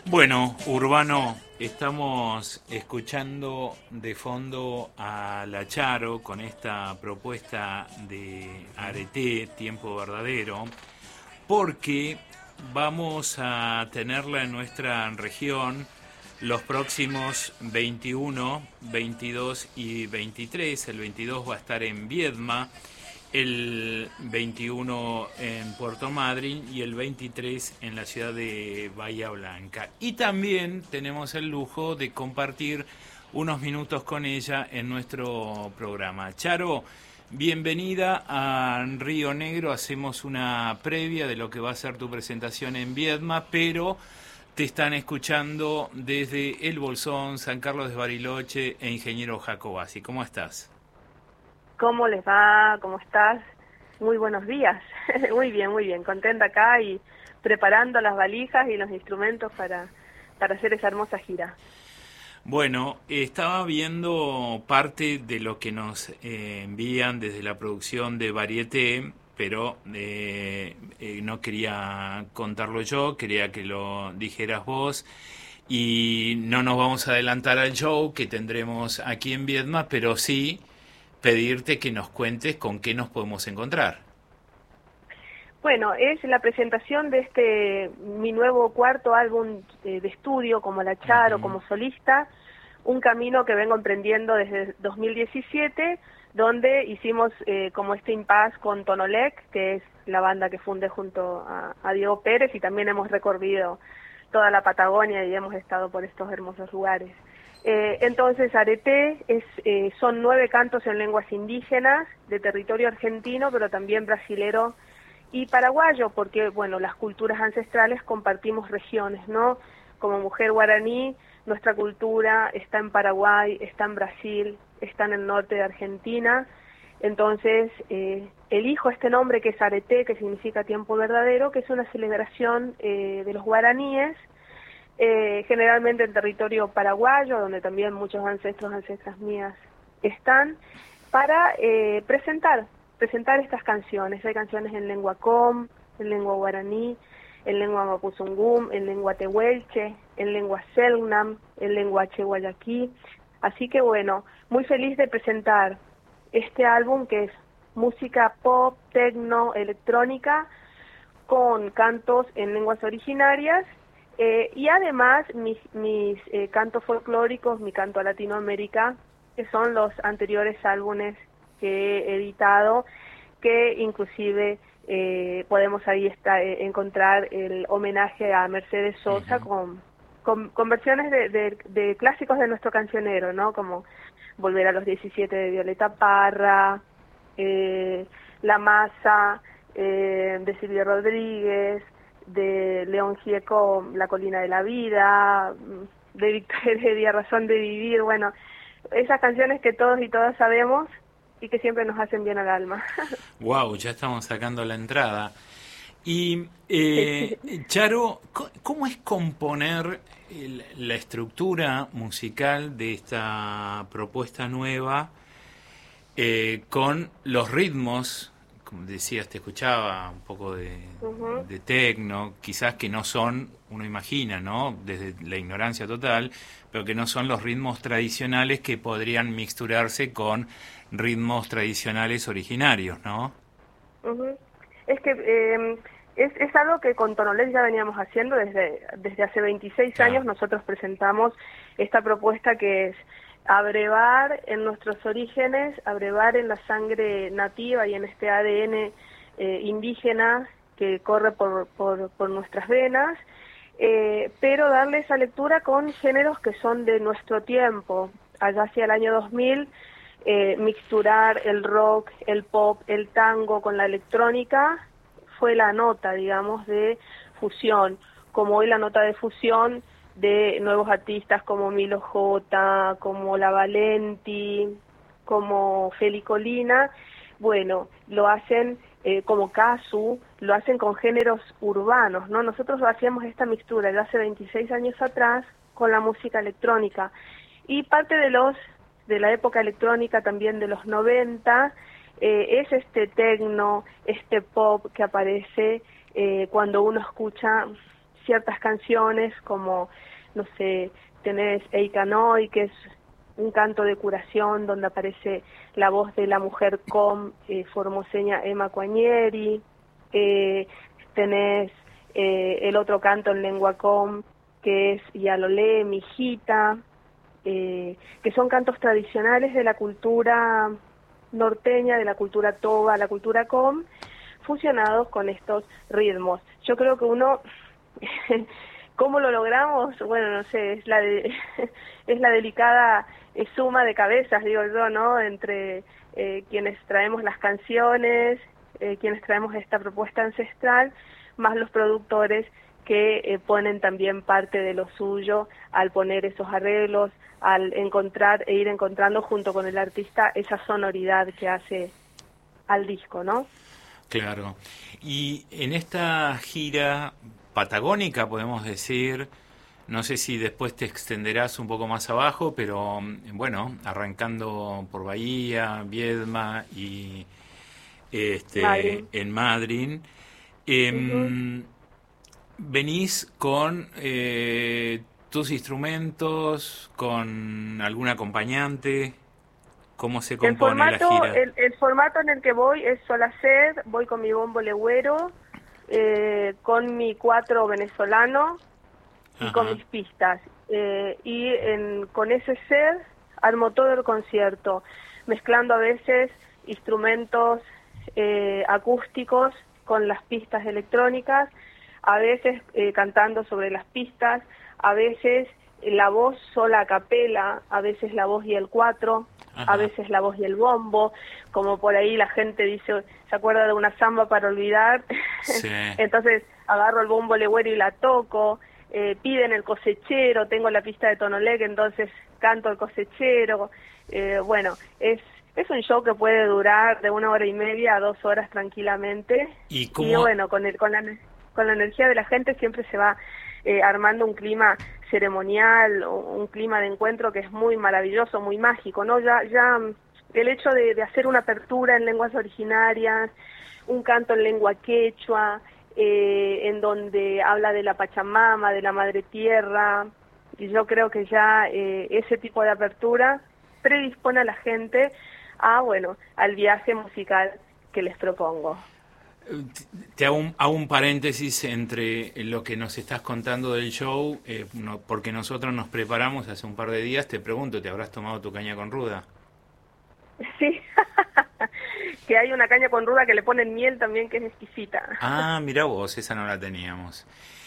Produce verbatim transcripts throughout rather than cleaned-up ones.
Bueno, Urbano, estamos escuchando de fondo a La Charo con esta propuesta de Areté, Tiempo Verdadero, porque vamos a tenerla en nuestra región los próximos veintiuno, veintidós y veintitrés. El veintidós va a estar en Viedma, el veintiuno en Puerto Madryn y el veintitrés en la ciudad de Bahía Blanca. Y también tenemos el lujo de compartir unos minutos con ella en nuestro programa. Charo, bienvenida a Río Negro. Hacemos una previa de lo que va a ser tu presentación en Viedma, pero te están escuchando desde El Bolsón, San Carlos de Bariloche e Ingeniero Jacobasi. ¿Cómo estás? ¿Cómo les va? ¿Cómo estás? Muy buenos días. Muy bien, muy bien. Contenta acá y preparando las valijas y los instrumentos para, para hacer esa hermosa gira. Bueno, estaba viendo parte de lo que nos eh, envían desde la producción de Varieté, pero eh, eh, no quería contarlo yo, quería que lo dijeras vos. Y no nos vamos a adelantar al show que tendremos aquí en Viedma, pero sí pedirte que nos cuentes con qué nos podemos encontrar. Bueno, es la presentación de este mi nuevo cuarto álbum de, de estudio como La Charo, uh-huh. como solista, un camino que vengo emprendiendo desde dos mil diecisiete, donde hicimos eh, como este impasse con Tonolec, que es la banda que fundé junto a, a Diego Pérez, y también hemos recorrido toda la Patagonia y hemos estado por estos hermosos lugares. Eh, entonces, Areté es, eh, son nueve cantos en lenguas indígenas de territorio argentino, pero también brasilero y paraguayo, porque, bueno, las culturas ancestrales compartimos regiones, ¿no? Como mujer guaraní, nuestra cultura está en Paraguay, está en Brasil, está en el norte de Argentina. Entonces, eh, elijo este nombre que es Areté, que significa tiempo verdadero, que es una celebración eh, de los guaraníes, Eh, generalmente en territorio paraguayo, donde también muchos ancestros, ancestras mías están, para eh, presentar, presentar estas canciones. Hay canciones en lengua com, en lengua guaraní, en lengua mapuzungún, en lengua tehuelche, en lengua selknam, en lengua cheguayaquí. Así que bueno, muy feliz de presentar este álbum que es música pop, tecno, electrónica, con cantos en lenguas originarias. Eh, y además mis, mis eh, cantos folclóricos, mi canto a Latinoamérica, que son los anteriores álbumes que he editado, que inclusive eh, podemos ahí está, eh, encontrar el homenaje a Mercedes Sosa, uh-huh. con, con, con versiones de, de, de clásicos de nuestro cancionero, ¿no? Como Volver a los diecisiete de Violeta Parra, eh, La Masa, eh, de Silvio Rodríguez, de León Gieco, La Colina de la Vida, de Victoria Heredia, Razón de Vivir. Bueno, esas canciones que todos y todas sabemos y que siempre nos hacen bien al alma. Wow, ya estamos sacando la entrada. Y eh, Charo, ¿cómo es componer el, la estructura musical de esta propuesta nueva eh, con los ritmos? Como decías, te escuchaba un poco de, uh-huh. de tecno, quizás que no son, uno imagina, ¿no? Desde la ignorancia total, pero que no son los ritmos tradicionales que podrían mixturarse con ritmos tradicionales originarios, ¿no? Uh-huh. Es que eh, es, es algo que con Tonolec ya veníamos haciendo desde, desde hace veintiséis ah. años. Nosotros presentamos esta propuesta que es abrevar en nuestros orígenes, abrevar en la sangre nativa y en este A D N eh, indígena que corre por, por, por nuestras venas, eh, pero darle esa lectura con géneros que son de nuestro tiempo. Allá hacia el año dos mil, eh, mixturar el rock, el pop, el tango con la electrónica fue la nota, digamos, de fusión, como hoy la nota de fusión de nuevos artistas como Milo J, como La Valenti, como Felicolina. Bueno, lo hacen eh, como Casu, lo hacen con géneros urbanos, ¿no? Nosotros hacíamos esta mixtura ya hace veintiséis años atrás con la música electrónica. Y parte de los de la época electrónica también de los noventa eh, es este tecno, este pop que aparece eh, cuando uno escucha ciertas canciones como, no sé, tenés Eikanoi, que es un canto de curación donde aparece la voz de la mujer com, eh, formoseña Emma Coañeri, eh, tenés eh, el otro canto en lengua com, que es Yalolé, mi hijita, eh, que son cantos tradicionales de la cultura norteña, de la cultura toba, la cultura com, fusionados con estos ritmos. Yo creo que uno, ¿cómo lo logramos? Bueno, no sé, es la de, es la delicada eh, suma de cabezas, digo yo, ¿no? Entre eh, quienes traemos las canciones, eh, quienes traemos esta propuesta ancestral, más los productores que eh, ponen también parte de lo suyo al poner esos arreglos, al encontrar e ir encontrando junto con el artista esa sonoridad que hace al disco, ¿no? Claro. Y en esta gira patagónica, podemos decir, no sé si después te extenderás un poco más abajo, pero bueno, arrancando por Bahía, Viedma y este Madryn. en Madryn, eh, Uh-huh. venís con eh, tus instrumentos, con algún acompañante. ¿Cómo se El compone la formato, gira? el, el formato en el que voy es solacer, voy con mi bombo legüero, eh, con mi cuatro venezolano y con Ajá. mis pistas. Eh, y en, con ese ser armo todo el concierto, mezclando a veces instrumentos eh, acústicos con las pistas electrónicas, a veces eh, cantando sobre las pistas, a veces la voz sola a capela, a veces la voz y el cuatro, Ajá. a veces la voz y el bombo, como por ahí la gente dice, ¿se acuerda de una samba para olvidar? Sí. Entonces agarro el bombo legüero y la toco, eh, piden el cosechero, tengo la pista de Tonolec, entonces canto el cosechero, eh, bueno, es es un show que puede durar de una hora y media a dos horas tranquilamente, ¿Y cómo? y bueno, con el con la con la energía de la gente siempre se va eh, armando un clima ceremonial, un clima de encuentro que es muy maravilloso, muy mágico, ¿no? Ya ya el hecho de, de hacer una apertura en lenguas originarias, un canto en lengua quechua, eh, en donde habla de la Pachamama, de la Madre Tierra, y yo creo que ya eh, ese tipo de apertura predispone a la gente a, bueno, al viaje musical que les propongo. Te hago un, hago un paréntesis entre lo que nos estás contando del show, eh, no, porque nosotros nos preparamos hace un par de días. Te pregunto, ¿te habrás tomado tu caña con ruda? Sí, que hay una caña con ruda que le ponen miel también, que es exquisita. Ah, mira vos, esa no la teníamos.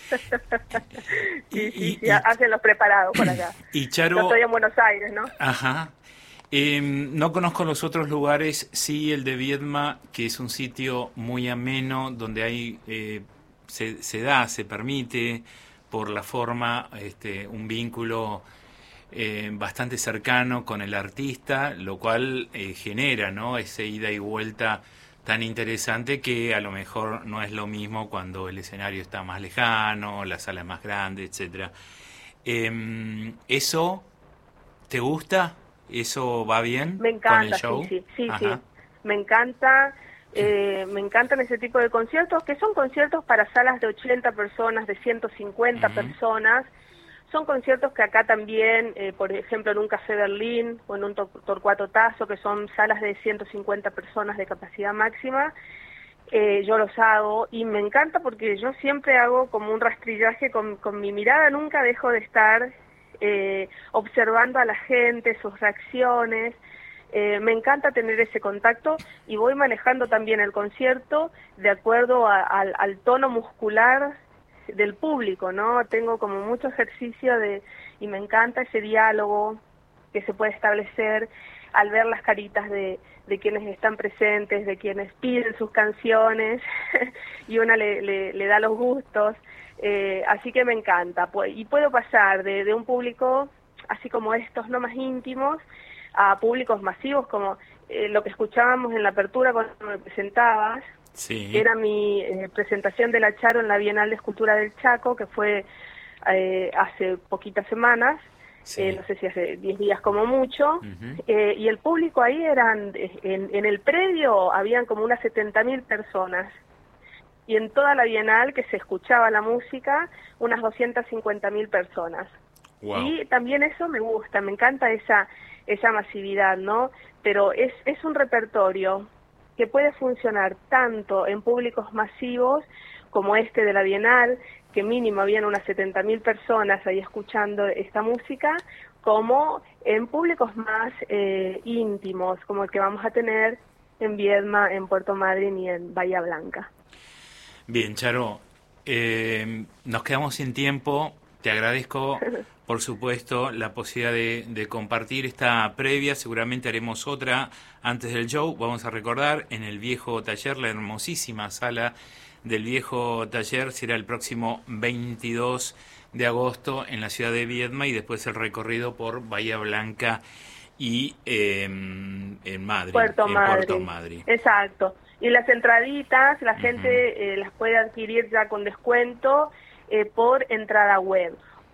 Sí, Y, sí, y, sí, y, hacen los preparados por acá. y Yo Charo, estoy en Buenos Aires, ¿no? ajá. Eh, no conozco los otros lugares, sí el de Viedma, que es un sitio muy ameno, donde hay eh, se, se da, se permite, por la forma, este, un vínculo eh, bastante cercano con el artista, lo cual eh, genera, ¿no?, ese ida y vuelta tan interesante que a lo mejor no es lo mismo cuando el escenario está más lejano, la sala es más grande, etcétera. Eh, ¿Eso te gusta? ¿Eso va bien Me con el encanta, sí, show? sí, sí, Ajá. sí. Me encanta, eh, me encantan ese tipo de conciertos, que son conciertos para salas de ochenta personas, de ciento cincuenta Uh-huh. personas. Son conciertos que acá también, eh, por ejemplo, en un Café Berlín o en un Tor- Torcuato Tazo, que son salas de ciento cincuenta personas de capacidad máxima, eh, yo los hago y me encanta porque yo siempre hago como un rastrillaje con, con mi mirada, nunca dejo de estar eh, observando a la gente, sus reacciones. Eh, me encanta tener ese contacto y voy manejando también el concierto de acuerdo a, al, al tono muscular del público, ¿no? Tengo como mucho ejercicio de y me encanta ese diálogo que se puede establecer al ver las caritas de, de quienes están presentes, de quienes piden sus canciones y una le, le, le da los gustos, eh, así que me encanta. Y puedo pasar de, de un público así como estos, no más íntimos, a públicos masivos como eh, lo que escuchábamos en la apertura cuando me presentabas. Sí. Era mi eh, presentación de la Charo en la Bienal de Escultura del Chaco, que fue eh, hace poquitas semanas, Sí. eh, no sé si hace diez días como mucho, Uh-huh. eh, y el público ahí eran, en, en el predio habían como unas setenta mil personas, y en toda la Bienal que se escuchaba la música, unas doscientas cincuenta mil personas. Wow. Y también eso me gusta, me encanta esa esa masividad, ¿no? Pero es, es un repertorio que puede funcionar tanto en públicos masivos como este de la Bienal, que mínimo habían unas setenta mil personas ahí escuchando esta música, como en públicos más eh, íntimos, como el que vamos a tener en Viedma, en Puerto Madryn y en Bahía Blanca. Bien, Charo, eh, nos quedamos sin tiempo. Te agradezco, por supuesto, la posibilidad de, de compartir esta previa. Seguramente haremos otra antes del show. Vamos a recordar, en el viejo taller, la hermosísima sala del viejo taller, será el próximo veintidós de agosto en la ciudad de Viedma, y después el recorrido por Bahía Blanca y eh, en Madrid, Puerto en Madryn. Puerto Madryn. Exacto. Y las entraditas, la uh-huh. gente eh, las puede adquirir ya con descuento eh, por entrada web.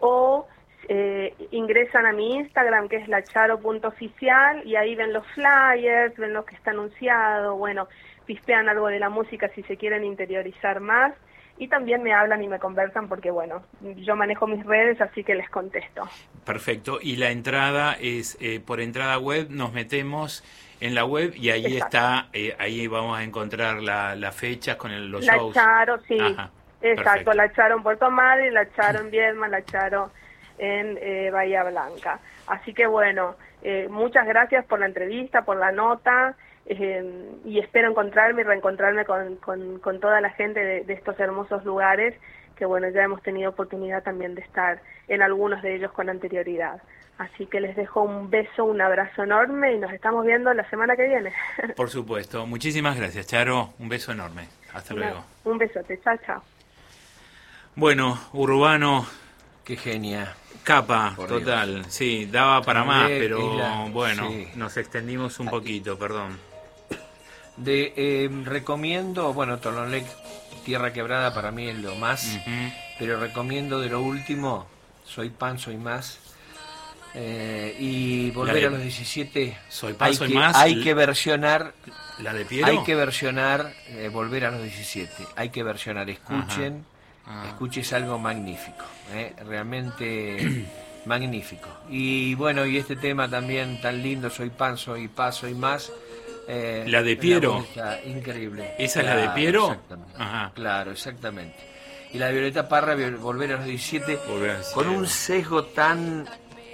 O eh, ingresan a mi Instagram, que es lacharo punto oficial, y ahí ven los flyers, ven lo que está anunciado, bueno, pispean algo de la música si se quieren interiorizar más. Y también me hablan y me conversan porque, bueno, yo manejo mis redes, así que les contesto. Perfecto. Y la entrada es eh, por entrada web, nos metemos en la web y ahí Exacto. está, eh, ahí vamos a encontrar la, las fechas con el, los la shows. Charo, sí. Ajá, Exacto, perfecto. La Charo en Puerto Madryn, la Charo en Viedma, la Charo en eh, Bahía Blanca. Así que, bueno, eh, muchas gracias por la entrevista, por la nota. Eh, y espero encontrarme y reencontrarme con, con, con toda la gente de, de estos hermosos lugares, que bueno, ya hemos tenido oportunidad también de estar en algunos de ellos con anterioridad. Así que les dejo un beso, un abrazo enorme y nos estamos viendo la semana que viene. Por supuesto. Muchísimas gracias, Charo. Un beso enorme. Hasta luego. No, un besote. Chao, chao. Bueno, Urbano. Qué genia. Capa, por total. Dios. Sí, daba para También más, pero la... bueno, sí. nos extendimos un poquito, perdón. De eh, recomiendo, bueno, Tonolec, Tierra Quebrada para mí es lo más, uh-huh. pero recomiendo de lo último, Soy Pan, Soy Más, eh, y Volver de, a los diecisiete. Soy Pan, hay Soy que, Más. Hay que versionar, la de Piero. Hay que versionar eh, Volver a los diecisiete. Hay que versionar, escuchen, uh-huh. escuchen, es algo magnífico, eh, realmente magnífico. Y bueno, y este tema también tan lindo, Soy Pan, Soy Paz, Soy Más. Eh, la de Piero, la increíble. ¿Esa claro, es la de Piero? Exactamente. Ajá. Claro, exactamente. Y la de Violeta Parra, Volver a los diecisiete, Volver a con un sesgo tan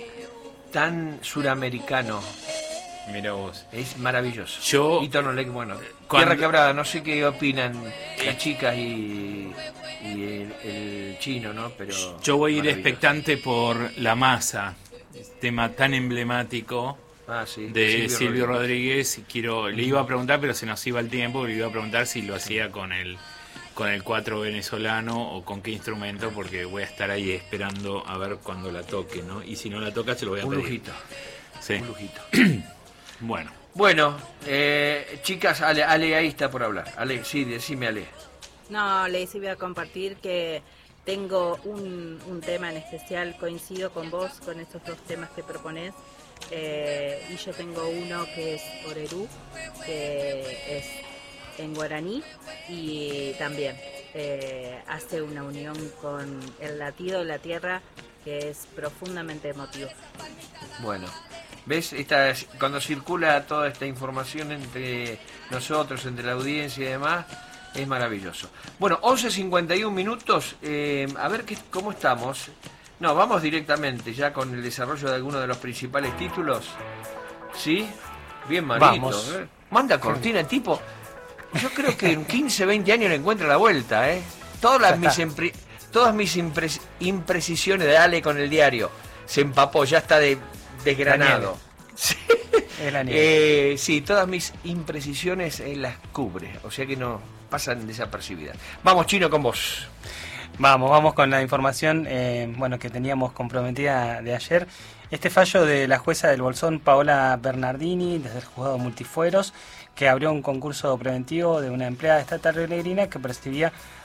tan suramericano. Mira vos. Es maravilloso. Yo, y Tonolec, bueno, cuando... Tierra Quebrada, no sé qué opinan las chicas y, y el, el chino, ¿no? Pero yo voy a ir expectante por La Masa, tema tan emblemático. Ah, sí. de Silvio, Silvio Rodríguez. Rodríguez. Quiero, le iba a preguntar, pero se nos iba el tiempo, le iba a preguntar si lo hacía con el con el cuatro venezolano o con qué instrumento, porque voy a estar ahí esperando a ver cuando la toque, ¿no? Y si no la toca, se lo voy a un pedir. Lujito. Sí. Un lujito. Bueno. Bueno, eh, chicas, Ale, Ale ahí está por hablar. Ale, sí, decime, Ale. No, les iba a compartir que tengo un, un tema en especial, coincido con vos, con estos dos temas que proponés. Eh, y yo tengo uno que es Orerú, que es en guaraní y también eh, hace una unión con el latido de la tierra que es profundamente emotivo. Bueno, ¿ves? Esta, cuando circula toda esta información entre nosotros, entre la audiencia y demás, es maravilloso. Bueno, once cincuenta y uno minutos, eh, a ver qué, cómo estamos. No, vamos directamente ya con el desarrollo de algunos de los principales títulos. ¿Sí? Bien, Marito. ¿eh? Manda cortina, tipo. Yo creo que en quince, veinte años le encuentra la vuelta, ¿eh? Todas las mis, impre, todas mis impre, imprecisiones de Ale con el diario. Se empapó, ya está de, desgranado. Sí. Es la nieve. Eh, sí, todas mis imprecisiones eh, las cubre. O sea que no pasan desapercibidas. Vamos, Chino, con vos. Vamos, vamos con la información eh, bueno, que teníamos comprometida de ayer. Este fallo de la jueza del Bolsón, Paola Bernardini, desde el juzgado Multifueros, que abrió un concurso preventivo de una empleada estatal rionegrina que percibía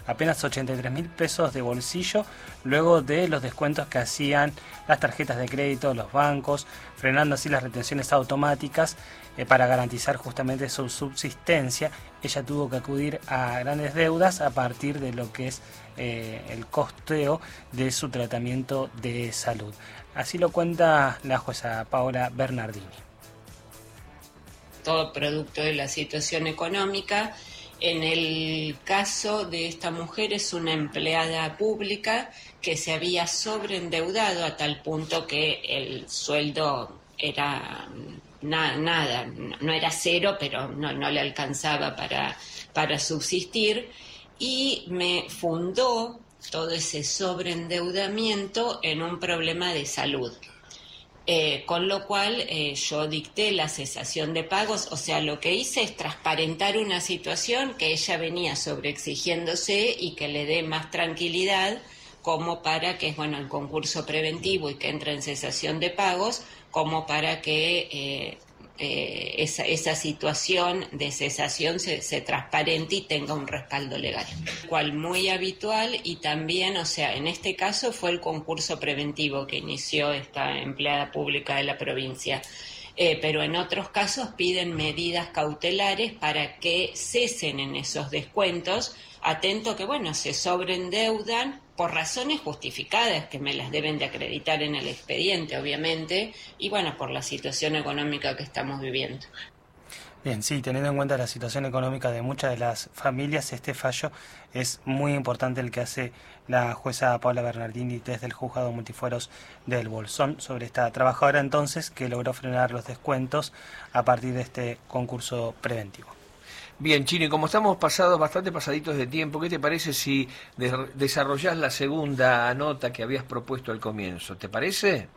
apenas ochenta y tres mil pesos de bolsillo, luego de los descuentos que hacían las tarjetas de crédito, los bancos, frenando así las retenciones automáticas eh, para garantizar justamente su subsistencia. Ella tuvo que acudir a grandes deudas a partir de lo que es eh, el costeo de su tratamiento de salud. Así lo cuenta la jueza Paola Bernardini. Todo producto de la situación económica. En el caso de esta mujer es una empleada pública que se había sobreendeudado a tal punto que el sueldo era na- nada, no era cero, pero no, no le alcanzaba para, para subsistir, y me fundó todo ese sobreendeudamiento en un problema de salud. Eh, con lo cual eh, yo dicté la cesación de pagos, o sea, lo que hice es transparentar una situación que ella venía sobreexigiéndose y que le dé más tranquilidad, como para que, bueno, el concurso preventivo y que entre en cesación de pagos, como para que eh, eh, esa, esa situación de cesación se, se transparente y tenga un respaldo legal. Cual muy habitual, y también, o sea, en este caso fue el concurso preventivo que inició esta empleada pública de la provincia. Eh, pero en otros casos piden medidas cautelares para que cesen en esos descuentos, atento que, bueno, se sobreendeudan por razones justificadas, que me las deben de acreditar en el expediente, obviamente, y bueno, por la situación económica que estamos viviendo. Bien, sí, teniendo en cuenta la situación económica de muchas de las familias, este fallo es muy importante el que hace la jueza Paola Bernardini desde el Juzgado Multifueros del Bolsón sobre esta trabajadora entonces que logró frenar los descuentos a partir de este concurso preventivo. Bien, Chino, y como estamos pasados, bastante pasaditos de tiempo, ¿qué te parece si de- desarrollás la segunda nota que habías propuesto al comienzo? ¿Te parece?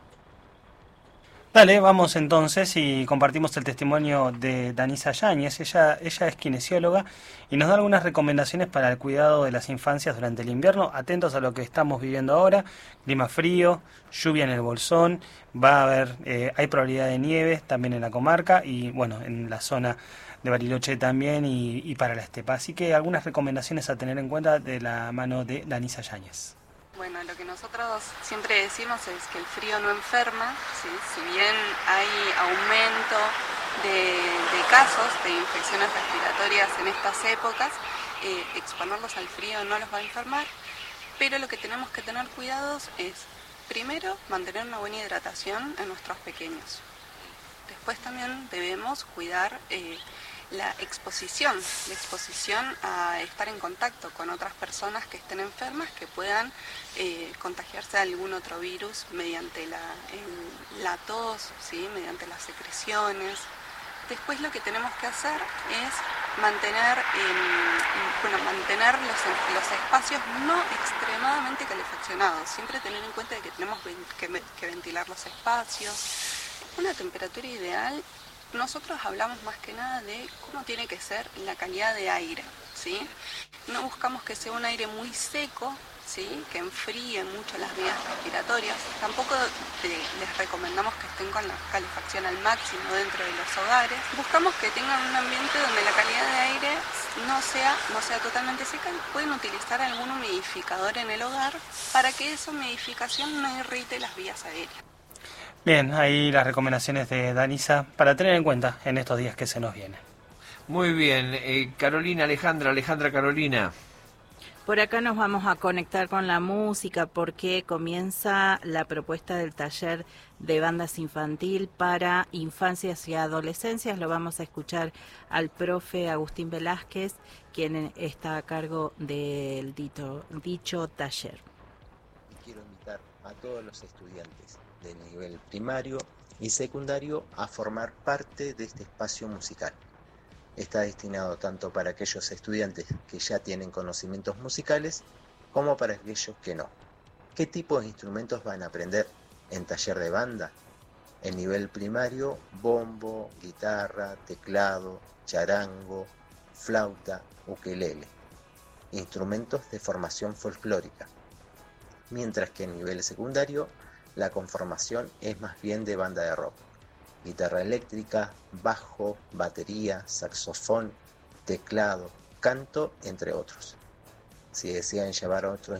Dale, vamos entonces y compartimos el testimonio de Danisa Yáñez. Ella, ella es kinesióloga y nos da algunas recomendaciones para el cuidado de las infancias durante el invierno. Atentos a lo que estamos viviendo ahora: clima frío, lluvia en el Bolsón, va a haber, eh, hay probabilidad de nieve también en la comarca y bueno, en la zona de Bariloche también y, y para la estepa. Así que algunas recomendaciones a tener en cuenta de la mano de Danisa Yáñez. Bueno, lo que nosotros siempre decimos es que el frío no enferma, ¿sí? Si bien hay aumento de, de casos de infecciones respiratorias en estas épocas, eh, exponerlos al frío no los va a enfermar, pero lo que tenemos que tener cuidados es, primero, mantener una buena hidratación en nuestros pequeños. Después también debemos cuidar eh, la exposición, la exposición a estar en contacto con otras personas que estén enfermas, que puedan eh, contagiarse de algún otro virus mediante la, el, la tos, ¿sí? Mediante las secreciones. Después lo que tenemos que hacer es mantener, eh, bueno, mantener los, los espacios no extremadamente calefaccionados. Siempre tener en cuenta que tenemos que, que ventilar los espacios. Una temperatura ideal. Nosotros hablamos más que nada de cómo tiene que ser la calidad de aire, ¿sí? No buscamos que sea un aire muy seco, ¿sí? Que enfríe mucho las vías respiratorias. Tampoco les recomendamos que estén con la calefacción al máximo dentro de los hogares. Buscamos que tengan un ambiente donde la calidad de aire no sea, no sea totalmente seca. Pueden utilizar algún humidificador en el hogar para que esa humidificación no irrite las vías aéreas. Bien, ahí las recomendaciones de Danisa para tener en cuenta en estos días que se nos vienen. Muy bien, eh, Carolina, Alejandra, Alejandra, Carolina. Por acá nos vamos a conectar con la música porque comienza la propuesta del taller de bandas infantil para infancias y adolescencias. Lo vamos a escuchar al profe Agustín Velázquez, quien está a cargo del dito, dicho taller. Quiero invitar a todos los estudiantes de nivel primario y secundario a formar parte de este espacio musical. Está destinado tanto para aquellos estudiantes que ya tienen conocimientos musicales como para aquellos que no. ¿Qué tipo de instrumentos van a aprender en taller de banda? En nivel primario, bombo, guitarra, teclado, charango, flauta, ukelele. Instrumentos de formación folclórica. Mientras que en nivel secundario, la conformación es más bien de banda de rock. Guitarra eléctrica, bajo, batería, saxofón, teclado, canto, entre otros. Si desean llevar otros